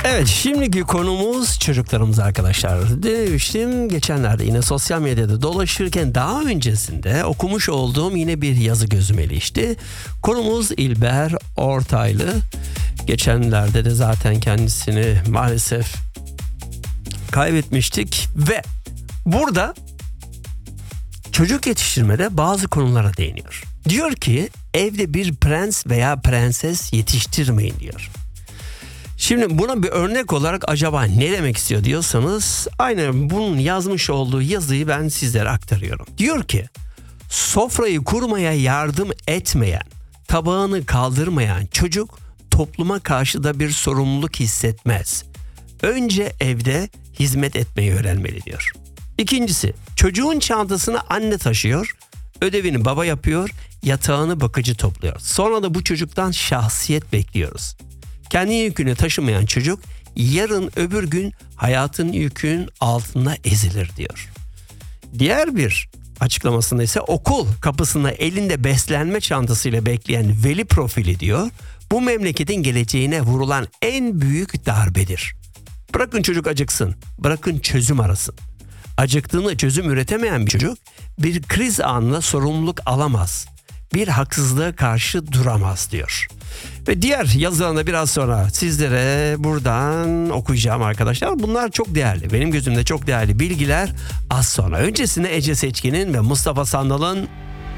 Evet, şimdiki konumuz çocuklarımız arkadaşlar. Demiştim geçenlerde yine sosyal medyada dolaşırken daha öncesinde okumuş olduğum yine bir yazı gözüme ilişti. Konumuz İlber Ortaylı. Geçenlerde de zaten kendisini maalesef kaybetmiştik ve burada çocuk yetiştirmede bazı konulara değiniyor. Diyor ki evde bir prens veya prenses yetiştirmeyin diyor. Şimdi buna bir örnek olarak acaba ne demek istiyor diyorsanız aynen bunun yazmış olduğu yazıyı ben sizlere aktarıyorum. Diyor ki sofrayı kurmaya yardım etmeyen, tabağını kaldırmayan çocuk topluma karşı da bir sorumluluk hissetmez. Önce evde hizmet etmeyi öğrenmeli diyor. İkincisi, çocuğun çantasını anne taşıyor, ödevini baba yapıyor, yatağını bakıcı topluyor. Sonra da bu çocuktan şahsiyet bekliyoruz. Kendi yükünü taşımayan çocuk yarın öbür gün hayatın yükünün altında ezilir diyor. Diğer bir açıklamasında ise okul kapısında elinde beslenme çantasıyla bekleyen veli profili diyor. Bu memleketin geleceğine vurulan en büyük darbedir. Bırakın çocuk acıksın, bırakın çözüm arasın. Acıktığında çözüm üretemeyen bir çocuk bir kriz anında sorumluluk alamaz. Bir haksızlığa karşı duramaz diyor. Ve diğer yazılarında biraz sonra sizlere buradan okuyacağım arkadaşlar. Bunlar çok değerli. Benim gözümde çok değerli bilgiler az sonra. Öncesinde Ece Seçkin'in ve Mustafa Sandal'ın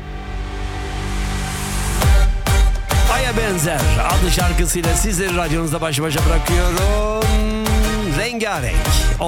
Aya Benzer adlı şarkısıyla sizleri radyonuzda baş başa bırakıyorum. Rengarenk.